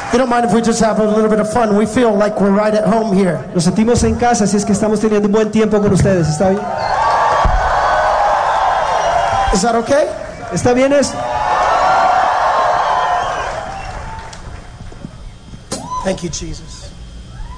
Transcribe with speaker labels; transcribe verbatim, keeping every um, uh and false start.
Speaker 1: You don't mind if we just have a little bit of fun? We feel like we're right at home here.
Speaker 2: Nos sentimos en casa, así es que estamos teniendo un buen tiempo con ustedes. ¿Está bien?
Speaker 1: Is that okay?
Speaker 2: ¿Está bien eso?
Speaker 1: Thank you, Jesus.